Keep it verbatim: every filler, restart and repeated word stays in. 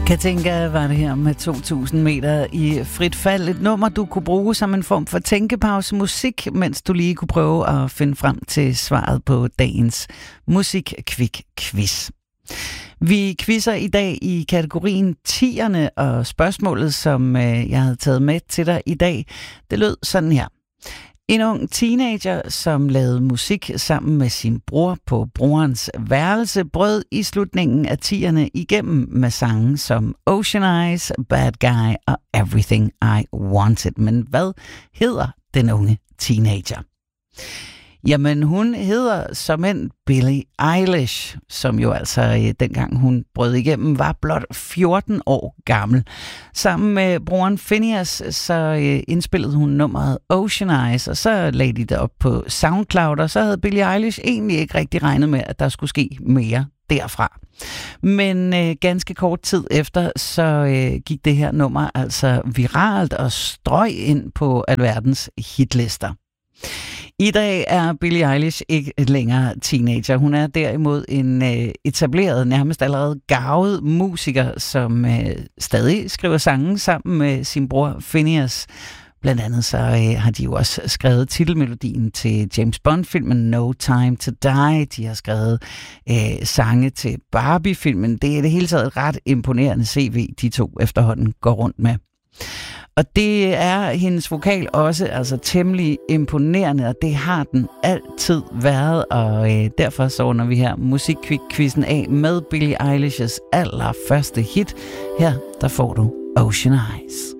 Katinka var det her med to tusind meter i frit fald. Et nummer, du kunne bruge som en form for tænkepause musik, mens du lige kunne prøve at finde frem til svaret på dagens musik-kvik-quiz. Vi quizzer i dag i kategorien tierne, og spørgsmålet, som øh, jeg havde taget med til dig i dag, det lød sådan her. En ung teenager, som lavede musik sammen med sin bror på brorens værelse, brød i slutningen af tierne igennem med sange som Ocean Eyes, Bad Guy og Everything I Wanted. Men hvad hedder den unge teenager? Jamen, hun hedder såmænd Billie Eilish, som jo altså dengang hun brød igennem, var blot fjorten år gammel. Sammen med broren Phineas, så indspillede hun nummeret Ocean Eyes, og så lagde de det op på SoundCloud, og så havde Billie Eilish egentlig ikke rigtig regnet med, at der skulle ske mere derfra. Men øh, ganske kort tid efter, så øh, gik det her nummer altså viralt og strøg ind på alverdens hitlister. I dag er Billie Eilish ikke længere teenager. Hun er derimod en øh, etableret, nærmest allerede garvet musiker, som øh, stadig skriver sange sammen med sin bror Phineas. Blandt andet så øh, har de jo også skrevet titelmelodien til James Bond-filmen No Time to Die. De har skrevet øh, sange til Barbie-filmen. Det er det hele taget et ret imponerende C V, de to efterhånden går rundt med. Og det er hendes vokal også altså temmelig imponerende, og det har den altid været, og øh, derfor så runder vi her musikquizzen af med Billie Eilish's allerførste hit. Her der får du Ocean Eyes.